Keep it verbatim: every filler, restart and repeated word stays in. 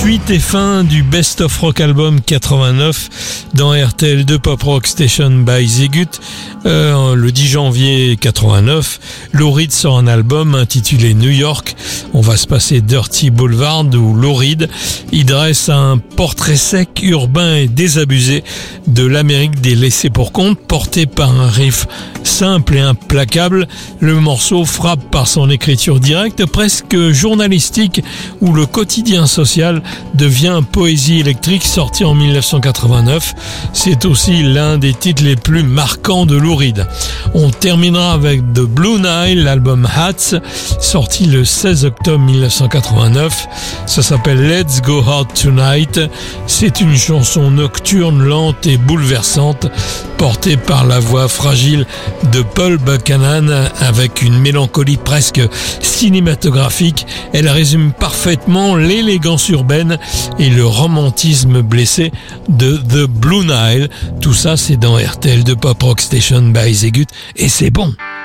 Suite et fin du Best of Rock Album quatre-vingt-neuf dans R T L deux Pop Rock Station by Zegut. Euh, le dix janvier quatre-vingt-neuf, Lou Reed sort un album intitulé New York. On va se passer Dirty Boulevard où Lou Reed y dresse un portrait sec, urbain et désabusé de l'Amérique des laissés pour compte, porté par un riff simple et implacable. Le morceau frappe par son écriture directe, presque journalistique, où le quotidien social devient poésie électrique, sorti en dix-neuf cent quatre-vingt-neuf. C'est aussi l'un des titres les plus marquants de Lou Reed. On terminera avec The Blue Nile, l'album Hats, sorti le seize octobre mille neuf cent quatre-vingt-neuf. Ça s'appelle Let's Go Out Tonight. C'est une chanson nocturne, lente et bouleversante, portée par la voix fragile de Paul Buchanan avec une mélancolie presque cinématographique. Elle résume parfaitement l'élégance urbaine et le romantisme blessé de The Blue Nile. Tout ça, c'est dans R T L deux Pop Rock Station by Zegut et c'est bon.